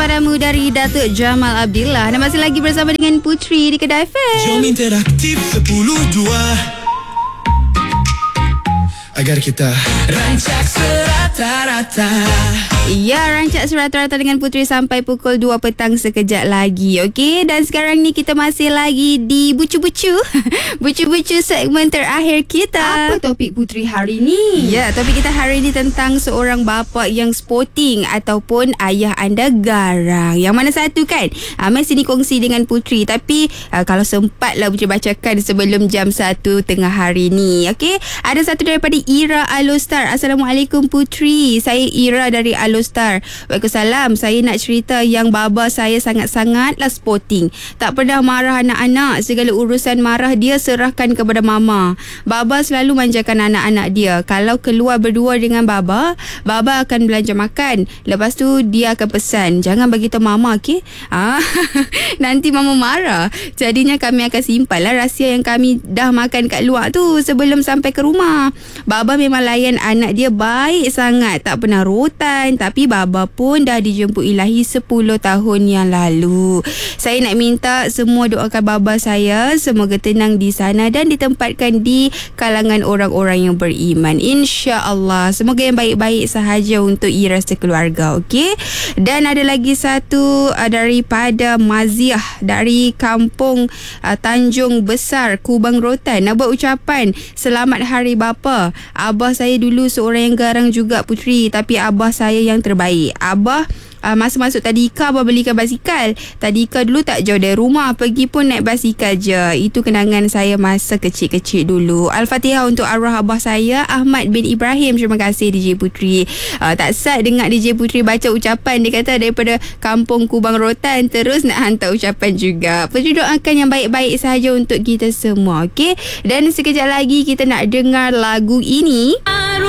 padamu dari Datuk Jamal Abdillah. Dan masih lagi bersama dengan Putri di Kedah FM. Jom interaktif 10-2 agar kita rancak serata-rata. Ya, rancak serata-rata dengan Putri sampai pukul 2 petang sekejap lagi. Okey, dan sekarang ni kita masih lagi di Bucu-Bucu. Bucu-Bucu segmen terakhir kita. Apa topik Putri hari ni? Ya, topik kita hari ni tentang seorang bapa yang sporting ataupun ayah anda garang. Yang mana satu kan? Mesti dikongsi dengan Putri. Tapi kalau sempatlah Putri bacakan sebelum jam 1 tengah hari ni. Okey, ada satu daripada Ira Alostar. Assalamualaikum Putri. Saya Ira dari Alostar. Waalaikumsalam. Saya nak cerita yang baba saya sangat-sangatlah sporting. Tak pernah marah anak-anak. Segala urusan marah dia serahkan kepada mama. Baba selalu manjakan anak-anak dia. Kalau keluar berdua dengan baba akan belanja makan. Lepas tu dia akan pesan, jangan bagi tahu mama, okey? Nanti mama marah. Jadinya kami akan simpanlah rahsia yang kami dah makan kat luar tu sebelum sampai ke rumah. Baba memang layan anak dia baik sangat. Tak pernah rotan. Tapi baba pun dah dijemput ilahi 10 tahun yang lalu. Saya nak minta semua doakan baba saya semoga tenang di sana dan ditempatkan di kalangan orang-orang yang beriman, insya-Allah. Semoga yang baik-baik sahaja untuk Ira sekeluarga. Okey. Dan ada lagi satu daripada Maziah dari kampung Tanjung Besar, Kubang Rotan. Nak buat ucapan selamat hari bapa. Abah saya dulu seorang yang garang juga Putri, tapi abah saya yang terbaik. Abah masa masuk tadika, abah belikan basikal. Tadika dulu tak jauh dari rumah, pergi pun naik basikal je. Itu kenangan saya masa kecil-kecil dulu. Al-Fatihah untuk arwah abah saya, Ahmad bin Ibrahim. Terima kasih DJ Putri. Tak sad dengar DJ Putri baca ucapan. Dia kata daripada kampung Kubang Rotan terus nak hantar ucapan juga. Putri doakan yang baik-baik sahaja untuk kita semua. Okay? Dan sekejap lagi kita nak dengar lagu ini.